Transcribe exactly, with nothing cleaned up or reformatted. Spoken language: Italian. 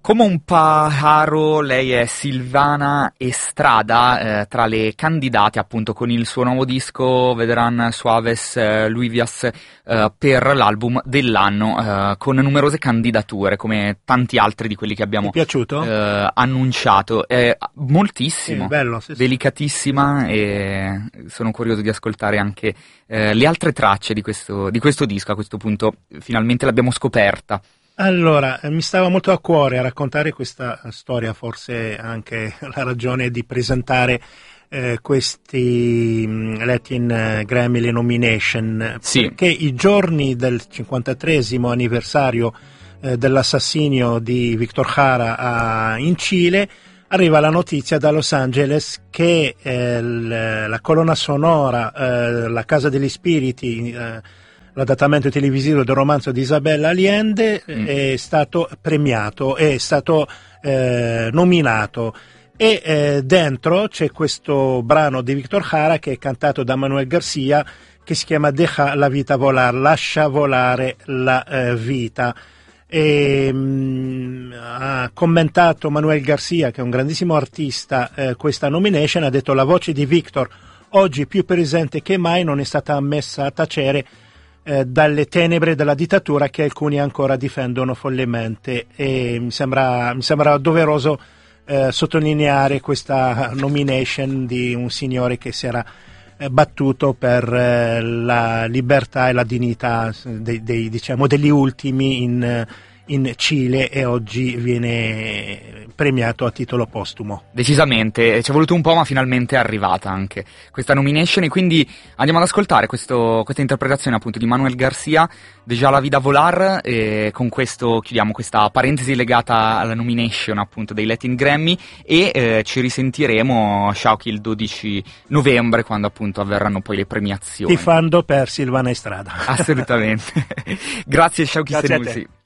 Come un pájaro, lei è Silvana Estrada, eh, tra le candidate appunto con il suo nuovo disco Vedrán Suaves eh, Lluvias eh, per l'album dell'anno, eh, con numerose candidature come tanti altri di quelli che abbiamo Ti è piaciuto? Eh, annunciato. Eh, moltissimo, Sì, bello, sì, sì. Delicatissima, e sono curioso di ascoltare anche eh, le altre tracce di questo, di questo disco. A questo punto finalmente l'abbiamo scoperta. Allora, mi stava molto a cuore a raccontare questa storia, forse anche la ragione di presentare eh, questi mh, Latin Grammy nomination, Sì. Perché i giorni del cinquantatreesimo anniversario eh, dell'assassinio di Víctor Jara a, in Cile, arriva la notizia da Los Angeles che eh, l, la colonna sonora, eh, La Casa degli Spiriti, eh, l'adattamento televisivo del romanzo di Isabella Allende mm. è stato premiato, è stato eh, nominato, e eh, dentro c'è questo brano di Víctor Jara che è cantato da Manuel Garcia, che si chiama Deja la vita volar, lascia volare la eh, vita. E, mh, ha commentato Manuel Garcia, che è un grandissimo artista, eh, questa nomination, ha detto: la voce di Víctor, oggi più presente che mai, non è stata ammessa a tacere Eh, dalle tenebre della dittatura che alcuni ancora difendono follemente, e mi sembra, mi sembra doveroso eh, sottolineare questa nomination di un signore che si era eh, battuto per eh, la libertà e la dignità dei, dei, diciamo, degli ultimi in, in Cile, e oggi viene premiato a titolo postumo. Decisamente, ci è voluto un po', ma finalmente è arrivata anche questa nomination, e quindi andiamo ad ascoltare questo, questa interpretazione appunto di Manuel Garcia, Deja la vida volar, e con questo chiudiamo questa parentesi legata alla nomination appunto dei Latin Grammy, e eh, ci risentiremo, Shauki, il dodici novembre, quando appunto avverranno poi le premiazioni. Tifando per Silvana Estrada. Assolutamente. Grazie Shauki Grazie Senussi.